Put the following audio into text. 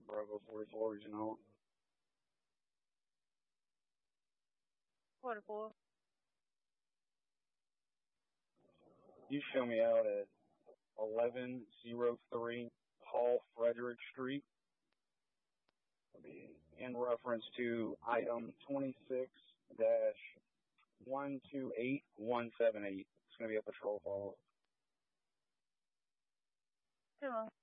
Bravo 44, you know. 44. You show me out at 1103 Paul Frederick Street. In reference to item 26-128178. It's going to be a patrol follow. Come on.